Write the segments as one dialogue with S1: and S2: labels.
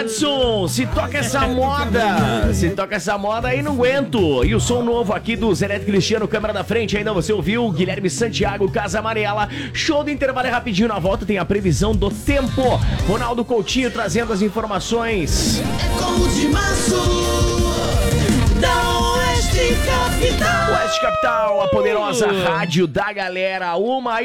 S1: Se toca essa moda aí não aguento. E o som novo aqui do Zé Neto Cristiano, câmera da frente, ainda você ouviu Guilherme Santiago, Casa Amarela. Show do intervalo é rapidinho, na volta tem a previsão do tempo. Ronaldo Coutinho trazendo as informações.
S2: É como de março da Oeste Capital.
S1: Oeste Capital, a poderosa rádio da galera,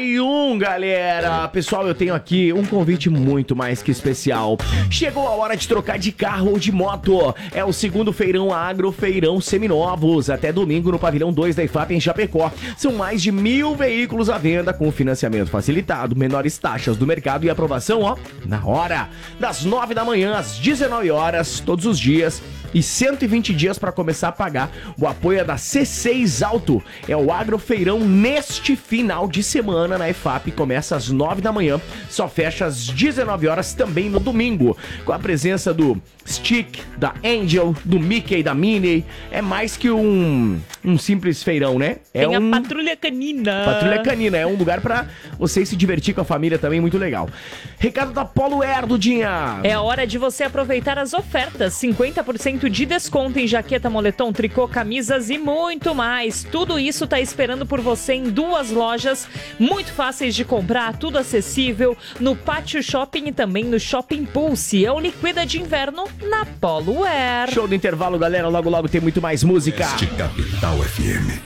S1: 1 galera. Pessoal, eu tenho aqui um convite muito mais que especial. Chegou a hora de trocar de carro ou de moto. É o segundo Feirão Agro, Feirão Seminovos, até domingo no Pavilhão 2 da IFAP em Chapecó. São mais de 1.000 veículos à venda com financiamento facilitado, menores taxas do mercado e aprovação, na hora. Das 9 da manhã às 19 horas, todos os dias. E 120 dias para começar a pagar. O apoio é da C6 Auto. É o Agrofeirão neste final de semana na EFAP. Começa às 9 da manhã, só fecha às 19 horas também no domingo. Com a presença do Stick, da Angel, do Mickey, da Minnie. É mais que um simples feirão, né?
S3: Tem a Patrulha Canina.
S1: Patrulha Canina, é um lugar para você se divertir com a família também, muito legal. Recado da Polo Air, Dudinha.
S3: É hora de você aproveitar as ofertas. 50% de desconto em jaqueta, moletom, tricô, camisas e muito mais. Tudo isso tá esperando por você em 2 lojas muito fáceis de comprar, tudo acessível no Pátio Shopping e também no Shopping Pulse. É o Liquida de Inverno na Polo Air.
S1: Show do intervalo, galera. Logo, logo tem muito mais música.
S4: Oeste Capital FM.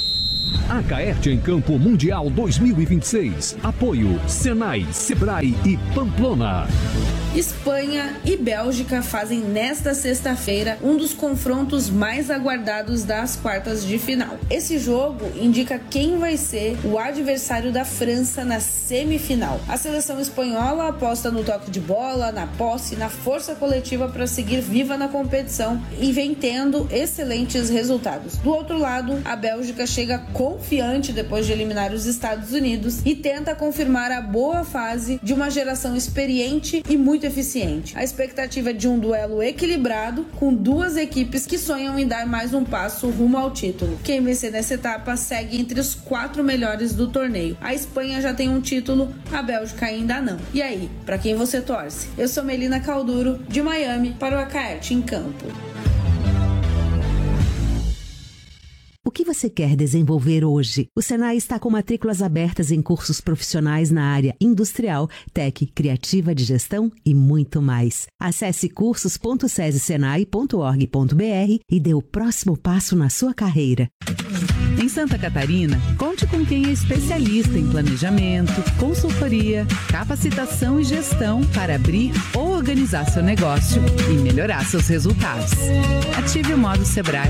S5: A Caerte em Campo Mundial 2026. Apoio Senai, Sebrae e Pamplona.
S6: Espanha e Bélgica fazem nesta sexta-feira um dos confrontos mais aguardados das quartas de final. Esse jogo indica quem vai ser o adversário da França na semifinal. A seleção espanhola aposta no toque de bola, na posse, na força coletiva para seguir viva na competição e vem tendo excelentes resultados. Do outro lado, a Bélgica chega confiante depois de eliminar os Estados Unidos e tenta confirmar a boa fase de uma geração experiente e muito eficiente. A expectativa é de um duelo equilibrado com 2 equipes que sonham em dar mais um passo rumo ao título. Quem vencer nessa etapa segue entre os 4 melhores do torneio. A Espanha já tem um título, a Bélgica ainda não. E aí, para quem você torce? Eu sou Melina Calduro, de Miami, para o Acaerte em Campo.
S7: O que você quer desenvolver hoje? O Senai está com matrículas abertas em cursos profissionais na área industrial, tech, criativa de gestão e muito mais. Acesse cursos.sesesenai.org.br e dê o próximo passo na sua carreira.
S8: Em Santa Catarina, conte com quem é especialista em planejamento, consultoria, capacitação e gestão para abrir ou organizar seu negócio e melhorar seus resultados. Ative o modo Sebrae.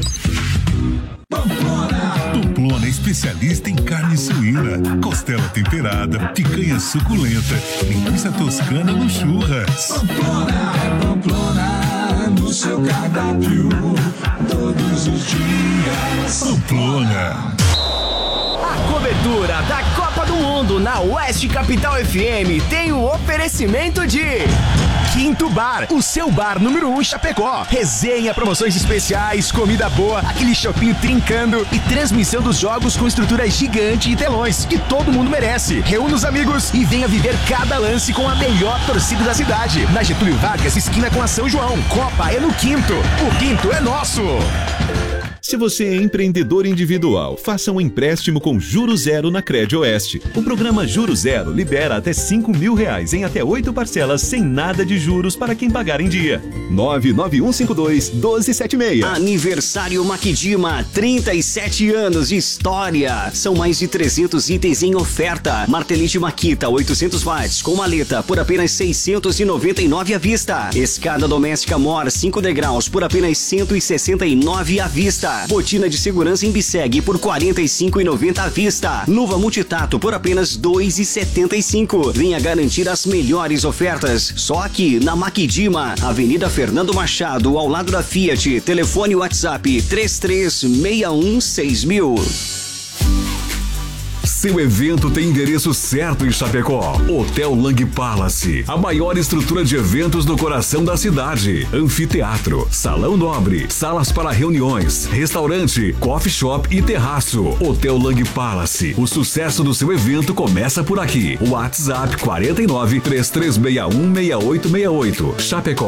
S4: Pamplona é especialista em carne suína, costela temperada, picanha suculenta, linguiça toscana no churras.
S2: Pamplona, no seu cardápio, todos os dias.
S4: Pamplona.
S1: A cobertura da Copa do Mundo na Oeste Capital FM tem o oferecimento de Quinto Bar, o seu bar número 1 em Chapecó. Resenha, promoções especiais, comida boa, aquele shopping trincando e transmissão dos jogos com estrutura gigante e telões que todo mundo merece. Reúna os amigos e venha viver cada lance com a melhor torcida da cidade. Na Getúlio Vargas, esquina com a São João. Copa é no Quinto. O Quinto é nosso.
S9: Se você é empreendedor individual, faça um empréstimo com Juros Zero na Crédito Oeste. O programa Juros Zero libera até R$5.000 em até 8 parcelas sem nada de juros para quem pagar em dia. 99152-1276.
S10: Aniversário Maquidima, 37 anos de história. São mais de 300 itens em oferta. Martelite Makita 800 watts com maleta por apenas R$699 à vista. Escada doméstica Mor 5 degraus por apenas R$169 à vista. Botina de segurança em Bisseg por R$45,90 à vista. Luva multitato por apenas R$2,75. Venha garantir as melhores ofertas só aqui na Maquidima, Avenida Fernando Machado, ao lado da Fiat. Telefone WhatsApp 33616000.
S5: Seu evento tem endereço certo em Chapecó. Hotel Lang Palace, a maior estrutura de eventos no coração da cidade. Anfiteatro, salão nobre, salas para reuniões, restaurante, coffee shop e terraço. Hotel Lang Palace, o sucesso do seu evento começa por aqui. WhatsApp 49 3361 6868. Chapecó.